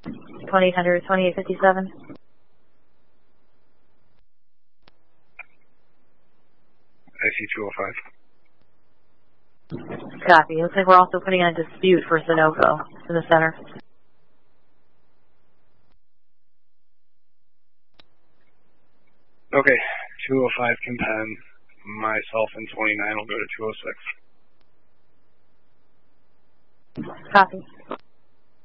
2800, 2857. IC 205. Copy. Looks like we're also putting in a dispute for Sunoco in the center. Okay, 205 can pen. Myself and 29 will go to 206. Copy.